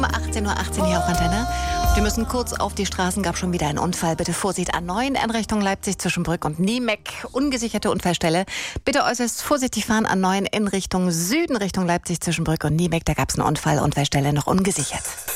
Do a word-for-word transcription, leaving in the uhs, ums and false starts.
achtzehn Uhr achtzehn hier auf Antenne. Wir müssen kurz auf die Straßen, gab schon wieder einen Unfall. Bitte Vorsicht, A neun in Richtung Leipzig zwischen Brück und Niemeck. Ungesicherte Unfallstelle. Bitte äußerst vorsichtig fahren, A neun in Richtung Süden, Richtung Leipzig zwischen Brück und Niemeck. Da gab es einen Unfall, Unfallstelle noch ungesichert.